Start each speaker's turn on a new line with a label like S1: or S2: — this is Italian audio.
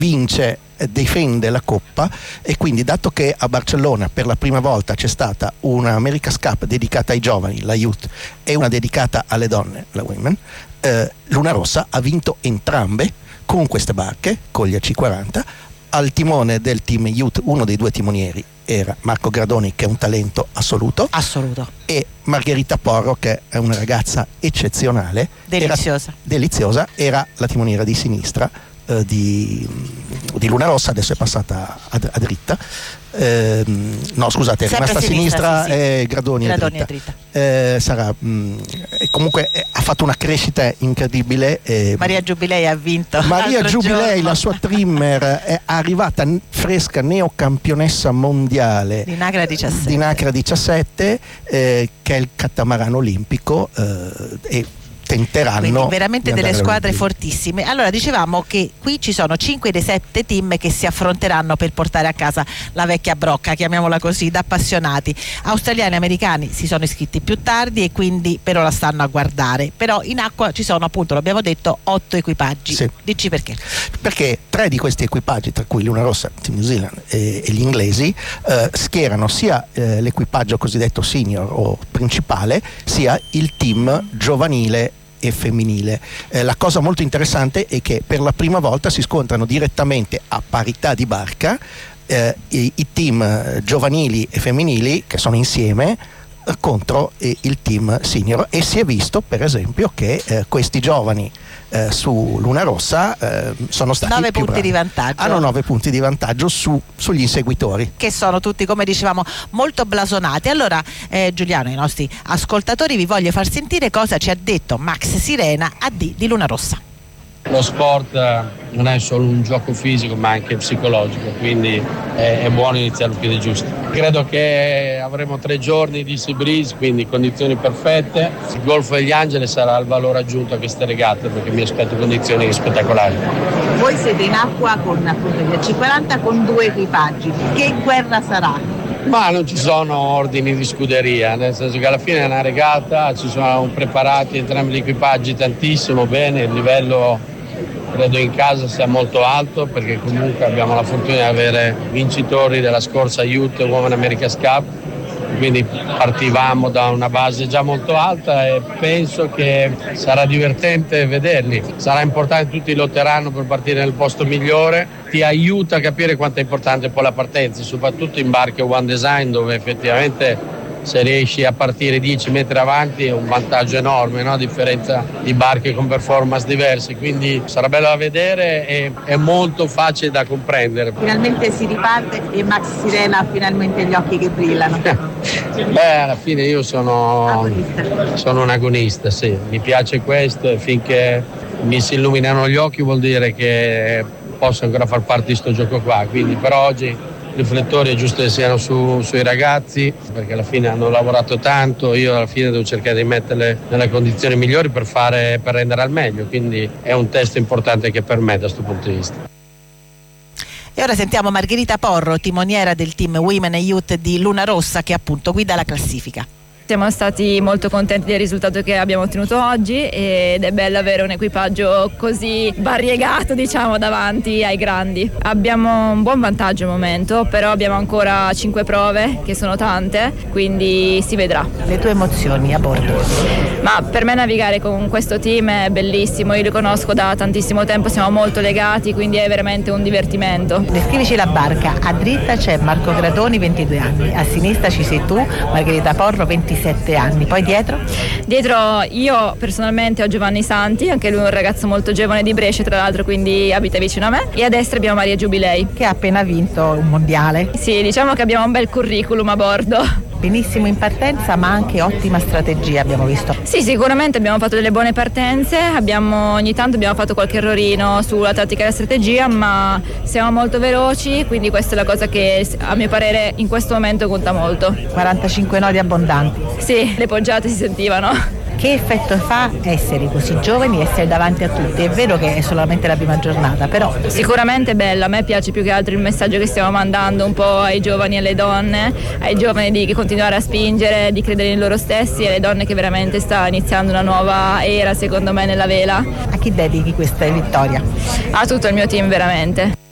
S1: vince, difende la Coppa, e quindi, dato che a Barcellona per la prima volta c'è stata una America's Cup dedicata ai giovani, la Youth, e una dedicata alle donne, la Women, Luna Rossa ha vinto entrambe con queste barche, con gli AC40. Al timone del team Youth, uno dei due timonieri era Marco Gradoni, che è un talento assoluto, e Margherita Porro, che è una ragazza eccezionale, deliziosa, era la timoniera di sinistra di Luna Rossa. Adesso è passata a dritta, no scusate, è rimasta a sinistra, sì. Gradoni è dritta. Sarà comunque ha fatto una crescita incredibile.
S2: Maria Giubilei ha vinto.
S1: Maria Giubilei, la sua trimmer, è arrivata fresca neocampionessa mondiale
S2: di Nacra
S1: 17, che è il catamarano olimpico, e tenteranno.
S2: Quindi veramente delle squadre fortissime. Allora, dicevamo che qui ci sono 5 dei 7 team che si affronteranno per portare a casa la vecchia brocca, chiamiamola così, da appassionati. Australiani e americani si sono iscritti più tardi e quindi per ora stanno a guardare. Però in acqua ci sono, appunto, l'abbiamo detto, 8 equipaggi.
S1: Sì.
S2: Dici perché?
S1: Perché 3 di questi equipaggi, tra cui Luna Rossa, Team New Zealand e gli inglesi, schierano sia l'equipaggio cosiddetto senior o principale, sia il team giovanile e femminile. La cosa molto interessante è che per la prima volta si scontrano direttamente a parità di barca i team giovanili e femminili, che sono insieme, contro il team senior, e si è visto per esempio che questi giovani su Luna Rossa sono stati
S2: 9
S1: più
S2: punti
S1: bravi.
S2: di vantaggio.
S1: Hanno 9 punti di vantaggio sugli inseguitori,
S2: che sono tutti, come dicevamo, molto blasonati. Allora, Giuliano, ai nostri ascoltatori vi voglio far sentire cosa ci ha detto Max Sirena, AD di Luna Rossa.
S3: Lo sport non è solo un gioco fisico ma anche psicologico, quindi è buono iniziare al piede giusto. Credo che avremo 3 giorni di sea breeze, quindi condizioni perfette. Il Golfo degli Angeli sarà il valore aggiunto a queste regate, perché mi aspetto condizioni spettacolari.
S2: Voi siete in acqua con appunto gli AC40 con 2 equipaggi. Che guerra sarà?
S3: Ma non ci sono ordini di scuderia, nel senso che alla fine è una regata, ci sono preparati entrambi gli equipaggi tantissimo bene, il livello credo in casa sia molto alto, perché comunque abbiamo la fortuna di avere vincitori della scorsa Youth Women America's Cup, quindi partivamo da una base già molto alta e penso che sarà divertente vederli. Sarà importante, tutti lotteranno per partire nel posto migliore, ti aiuta a capire quanto è importante poi la partenza, soprattutto in barche One Design, dove effettivamente se riesci a partire 10 metri avanti è un vantaggio enorme, no? A differenza di barche con performance diverse, quindi sarà bello da vedere e è molto facile da comprendere.
S2: Finalmente si riparte e Max Sirena ha finalmente gli occhi che brillano.
S3: Alla fine io sono un agonista, sì, mi piace questo, e finché mi si illuminano gli occhi vuol dire che posso ancora far parte di sto gioco qua, quindi per oggi i riflettori è giusto che siano sui ragazzi, perché alla fine hanno lavorato tanto, io alla fine devo cercare di metterle nelle condizioni migliori per rendere al meglio, quindi è un test importante anche per me da questo punto di vista.
S2: E ora sentiamo Margherita Porro, timoniera del team Women e Youth di Luna Rossa, che appunto guida la classifica.
S4: Siamo stati molto contenti del risultato che abbiamo ottenuto oggi ed è bello avere un equipaggio così variegato, diciamo, davanti ai grandi. Abbiamo un buon vantaggio al momento, però abbiamo ancora 5 prove, che sono tante, quindi si vedrà.
S2: Le tue emozioni a bordo?
S4: Ma per me navigare con questo team è bellissimo, io li conosco da tantissimo tempo, siamo molto legati, quindi è veramente un divertimento.
S2: Descrivici la barca. A dritta c'è Marco Gradoni, 22 anni, a sinistra ci sei tu, Margherita Porro, 27 anni, poi dietro?
S4: Dietro io personalmente ho Giovanni Santi, anche lui è un ragazzo molto giovane di Brescia tra l'altro, quindi abita vicino a me, e a destra abbiamo Maria Giubilei,
S2: che ha appena vinto un mondiale.
S4: Sì, diciamo che abbiamo un bel curriculum a bordo.
S2: Benissimo in partenza, ma anche ottima strategia, abbiamo visto.
S4: Sì, sicuramente abbiamo fatto delle buone partenze, ogni tanto abbiamo fatto qualche errorino sulla tattica e la strategia, ma siamo molto veloci, quindi questa è la cosa che a mio parere in questo momento conta molto.
S2: 45 nodi abbondanti.
S4: Sì, le poggiate si sentivano.
S2: Che effetto fa essere così giovani, essere davanti a tutti? È vero che è solamente la prima giornata, però
S4: sicuramente è bella. A me piace più che altro il messaggio che stiamo mandando un po' ai giovani e alle donne, ai giovani di continuare a spingere, di credere in loro stessi, e alle donne che veramente sta iniziando una nuova era secondo me nella vela.
S2: A chi dedichi questa vittoria?
S4: A tutto il mio team veramente.